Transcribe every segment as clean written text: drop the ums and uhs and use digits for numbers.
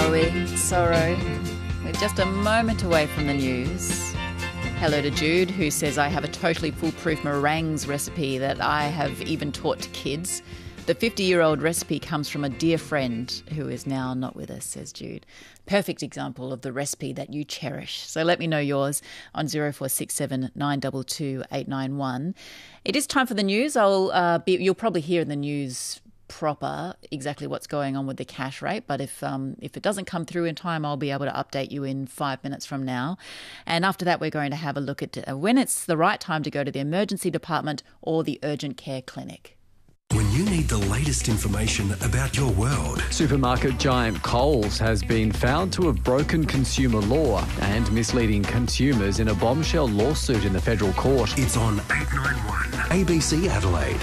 Sorrowy, sorrow. We're just a moment away from the news. Hello to Jude, who says, I have a totally foolproof meringues recipe that I have even taught to kids. The 50-year-old recipe comes from a dear friend who is now not with us, says Jude. Perfect example of the recipe that you cherish. So let me know yours on 0467 922 891. It is time for the news. You'll probably hear in the news proper exactly what's going on with the cash rate, but if it doesn't come through in time, I'll be able to update you in 5 minutes from now. And after that, we're going to have a look at when it's the right time to go to the emergency department or the urgent care clinic. When you need the latest information about your world. Supermarket giant Coles has been found to have broken consumer law and misleading consumers in a bombshell lawsuit in the federal court. It's on 891 ABC Adelaide.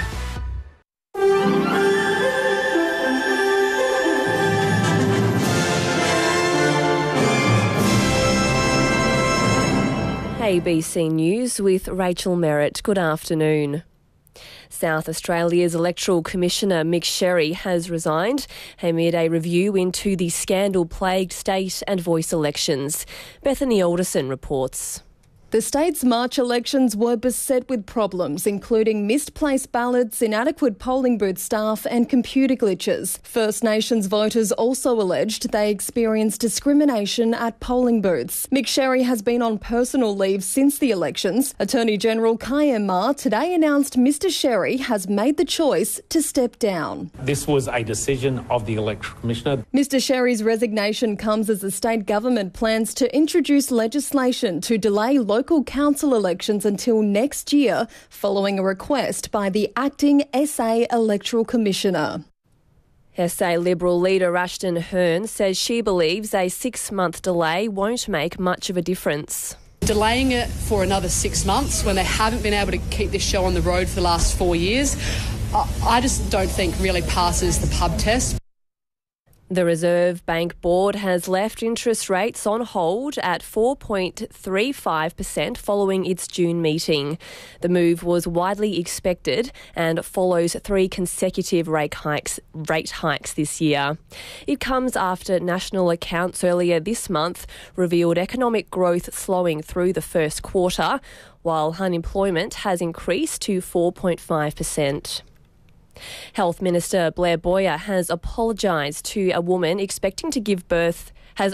ABC News with Rachel Merritt. Good afternoon. South Australia's Electoral Commissioner Mick Sherry has resigned amid a review into the scandal-plagued state and voice elections. Bethany Alderson reports. The state's March elections were beset with problems, including misplaced ballots, inadequate polling booth staff and computer glitches. First Nations voters also alleged they experienced discrimination at polling booths. Mick Sherry has been on personal leave since the elections. Attorney General Kayem Ma today announced Mr Sherry has made the choice to step down. This was a decision of the Electoral Commissioner. Mr Sherry's resignation comes as the state government plans to introduce legislation to delay local council elections until next year, following a request by the acting SA Electoral Commissioner. SA Liberal leader Ashton Hearn says she believes a 6-month delay won't make much of a difference. Delaying it for another 6 months when they haven't been able to keep this show on the road for the last 4 years, I just don't think really passes the pub test. The Reserve Bank Board has left interest rates on hold at 4.35% following its June meeting. The move was widely expected and follows 3 consecutive rate hikes this year. It comes after national accounts earlier this month revealed economic growth slowing through the first quarter, while unemployment has increased to 4.5%. Health Minister Blair Boyer has apologised to women expecting to give birth at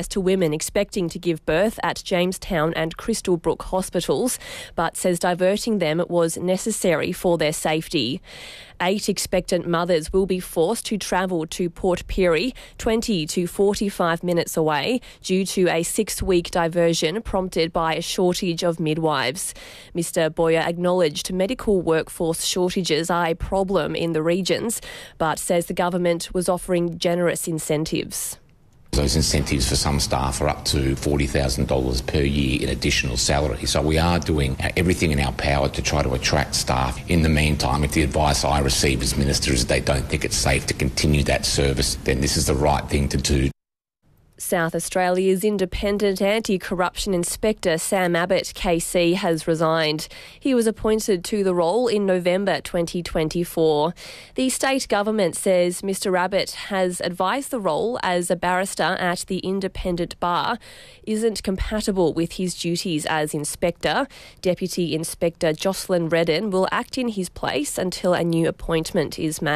Jamestown and Crystalbrook hospitals, but says diverting them was necessary for their safety. 8 expectant mothers will be forced to travel to Port Pirie, 20 to 45 minutes away, due to a 6-week diversion prompted by a shortage of midwives. Mr Boyer acknowledged medical workforce shortages are a problem in the regions, but says the government was offering generous incentives. Those incentives for some staff are up to $40,000 per year in additional salary. So we are doing everything in our power to try to attract staff. In the meantime, if the advice I receive as Minister is they don't think it's safe to continue that service, then this is the right thing to do. South Australia's independent anti-corruption inspector Sam Abbott KC has resigned. He was appointed to the role in November 2024. The state government says Mr Abbott has advised the role as a barrister at the independent bar isn't compatible with his duties as inspector. Deputy Inspector Jocelyn Redden will act in his place until a new appointment is made.